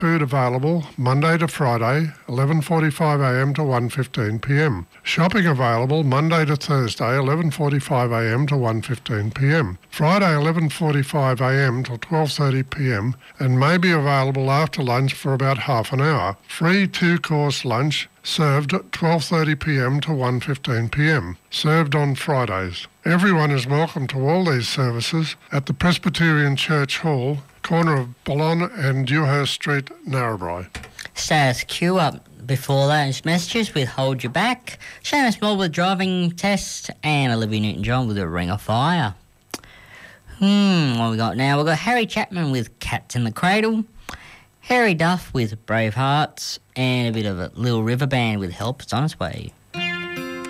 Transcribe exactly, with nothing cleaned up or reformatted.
Food available Monday to Friday, eleven forty-five a m to one fifteen p m. Shopping available Monday to Thursday, eleven forty-five a m to one fifteen p m. Friday, eleven forty-five a m till twelve thirty p m and may be available after lunch for about half an hour. Free two-course lunch served at twelve thirty p m to one fifteen p m. Served on Fridays. Everyone is welcome to all these services at the Presbyterian Church Hall, corner of Boulogne and Dewhurst Street, Narrabri. Status queue up before those messages with Hold Your Back, Seamus Moore with Driving Test, and Olivia Newton-John with A Ring of Fire. Hmm, what we got now? We've got Harry Chapman with Cats in the Cradle, Harry Duff with Brave Hearts, and a bit of a Little River Band with Help It's On Its Way.